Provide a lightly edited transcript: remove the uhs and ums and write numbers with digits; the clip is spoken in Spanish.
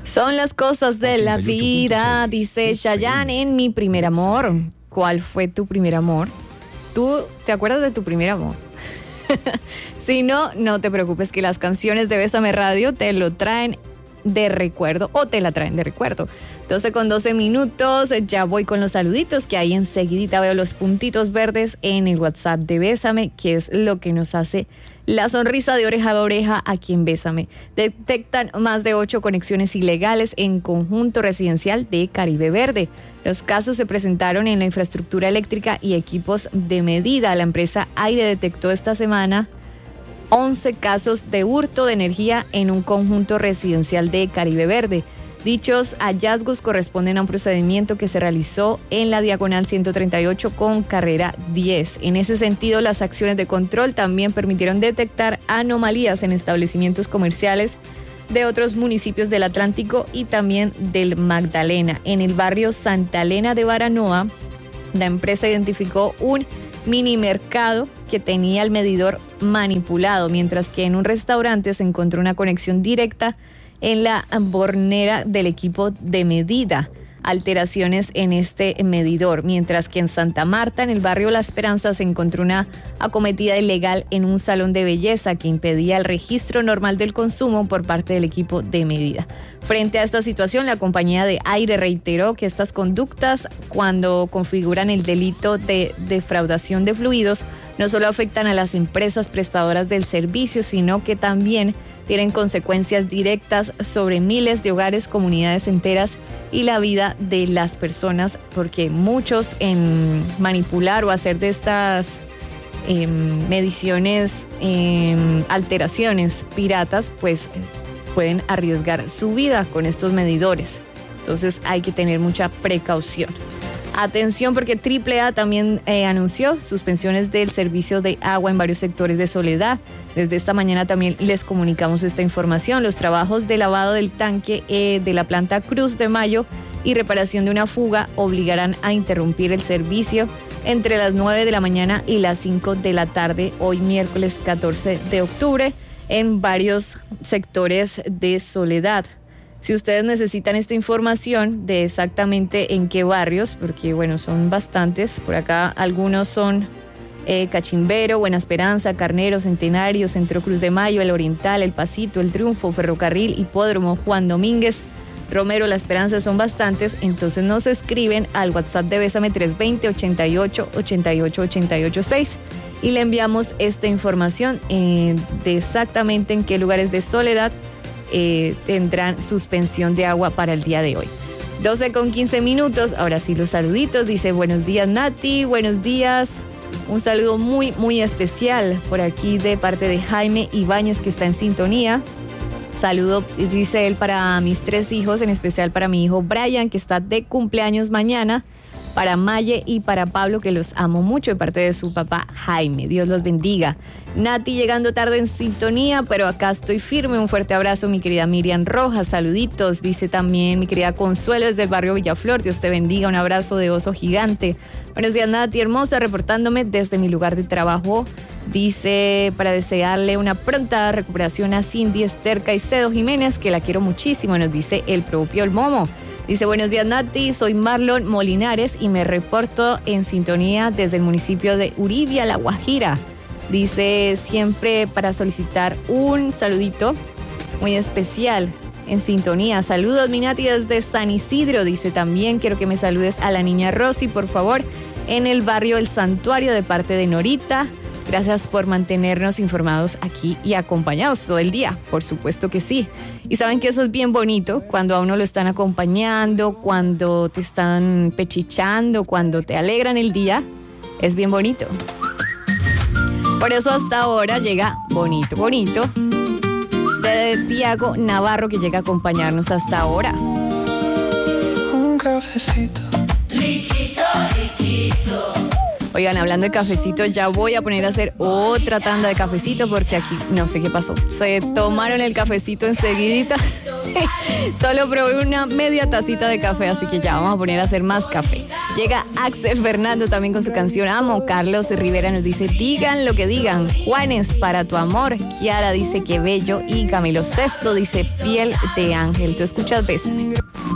Son las cosas de la vida, dice Chayanne en Mi Primer Amor. ¿Cuál fue tu primer amor? ¿Tú te acuerdas de tu primer amor? Si no, no te preocupes que las canciones de Bésame Radio te lo traen de recuerdo o te la traen de recuerdo. 12:12, ya voy con los saluditos que ahí enseguidita veo los puntitos verdes en el WhatsApp de Bésame, que es lo que nos hace la sonrisa de oreja a oreja aquí en Bésame. Detectan más de 8 conexiones ilegales en conjunto residencial de Caribe Verde. Los casos se presentaron en la infraestructura eléctrica y equipos de medida. La empresa Aire detectó esta semana 11 casos de hurto de energía en un conjunto residencial de Caribe Verde. Dichos hallazgos corresponden a un procedimiento que se realizó en la diagonal 138 con carrera 10. En ese sentido, las acciones de control también permitieron detectar anomalías en establecimientos comerciales de otros municipios del Atlántico y también del Magdalena. En el barrio Santa Elena de Baranoa, la empresa identificó un mini mercado que tenía el medidor manipulado, mientras que en un restaurante se encontró una conexión directa en la bornera del equipo de medida. Alteraciones en este medidor, mientras que en Santa Marta, en el barrio La Esperanza, se encontró una acometida ilegal en un salón de belleza que impedía el registro normal del consumo por parte del equipo de medida. Frente a esta situación, la compañía de Aire reiteró que estas conductas, cuando configuran el delito de defraudación de fluidos, no solo afectan a las empresas prestadoras del servicio, sino que también tienen consecuencias directas sobre miles de hogares, comunidades enteras y la vida de las personas, porque muchos en manipular o hacer de estas mediciones, alteraciones piratas, pues pueden arriesgar su vida con estos medidores. Entonces hay que tener mucha precaución. Atención, porque AAA también anunció suspensiones del servicio de agua en varios sectores de Soledad. Desde esta mañana también les comunicamos esta información. Los trabajos de lavado del tanque de la planta Cruz de Mayo y reparación de una fuga obligarán a interrumpir el servicio entre las 9 de la mañana y las 5 de la tarde, hoy miércoles 14 de octubre, en varios sectores de Soledad. Si ustedes necesitan esta información de exactamente en qué barrios, porque bueno, son bastantes, por acá algunos son Cachimbero, Buena Esperanza, Carnero, Centenario, Centro Cruz de Mayo, El Oriental, El Pasito, El Triunfo, Ferrocarril, Hipódromo, Juan Domínguez, Romero, La Esperanza, son bastantes. Entonces nos escriben al WhatsApp de Bésame 320-88-88-886 y le enviamos esta información de exactamente en qué lugares de Soledad tendrán suspensión de agua para el día de hoy. 12:15. Ahora sí los saluditos. Dice: buenos días, Nati, buenos días. Un saludo muy, muy especial por aquí de parte de Jaime Ibáñez, que está en sintonía. Saludo, dice él, para mis 3 hijos, en especial para mi hijo Brian, que está de cumpleaños mañana, para Maye y para Pablo, que los amo mucho, de parte de su papá Jaime. Dios los bendiga. Nati llegando tarde en sintonía, pero acá estoy firme. Un fuerte abrazo, mi querida Miriam Rojas. Saluditos. Dice también mi querida Consuelo desde el barrio Villaflor. Dios te bendiga. Un abrazo de oso gigante. Buenos días, Nati hermosa, reportándome desde mi lugar de trabajo. Dice, para desearle una pronta recuperación a Cindy Esther Caicedo Jiménez, que la quiero muchísimo, nos dice el propio el Momo. Dice: buenos días, Nati, soy Marlon Molinares y me reporto en sintonía desde el municipio de Uribia, La Guajira. Dice, siempre para solicitar un saludito muy especial en sintonía. Saludos, mi Nati, desde San Isidro. Dice también: quiero que me saludes a la niña Rosy, por favor, en el barrio El Santuario, de parte de Norita. Gracias por mantenernos informados aquí y acompañados todo el día, por supuesto que sí. Y saben que eso es bien bonito, cuando a uno lo están acompañando, cuando te están pechichando, cuando te alegran el día, es bien bonito. Por eso hasta ahora llega Bonito, Bonito, de Tiago Navarro, que llega a acompañarnos hasta ahora. Un cafecito. Riquito, riquito. Oigan, hablando de cafecito, ya voy a poner a hacer otra tanda de cafecito, porque aquí no sé qué pasó. Se tomaron el cafecito enseguidita. Solo probé una media tacita de café, así que ya vamos a poner a hacer más café. Llega Axel Fernando también con su canción Amo. Carlos Rivera nos dice, digan lo que digan. Juanes, para tu amor. Kiara dice, qué bello. Y Camilo Sesto dice, piel de ángel. Tú escuchas, Bésame.